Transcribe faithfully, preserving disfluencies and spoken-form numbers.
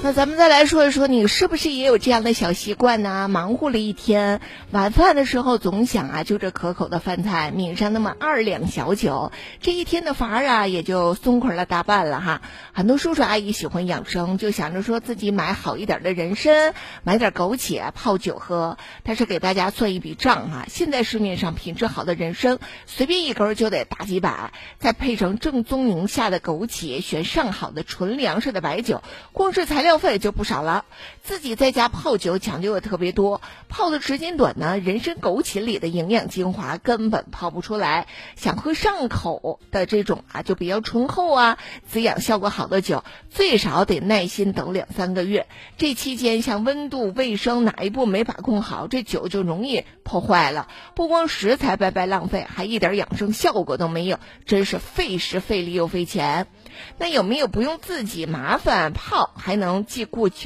那咱们再来说一说，你是不是也有这样的小习惯呢？忙活了一天，晚饭的时候总想啊，就这可口的饭菜抿上那么二两小酒，这一天的乏儿啊也就松快了大半了哈。很多叔叔阿姨喜欢养生，就想着说自己买好一点的人参，买点枸杞泡酒喝。但是给大家算一笔账哈，现在市面上品质好的人参，随便一根就得大几百，再配上正宗宁夏的枸杞，选上好的纯粮食的白酒，光是材料费就不少了。自己在家泡酒讲究的特别多，泡的时间短呢，人参枸杞里的营养精华根本泡不出来。想喝上口的这种啊，就比较醇厚啊，滋养效果好的酒，最少得耐心等两三个月。这期间像温度、卫生哪一步没把控好，这酒就容易破坏了。不光食材白白浪费，还一点养生效果都没有，真是费时费力又费钱。那有没有不用自己麻烦泡，还能既顾酒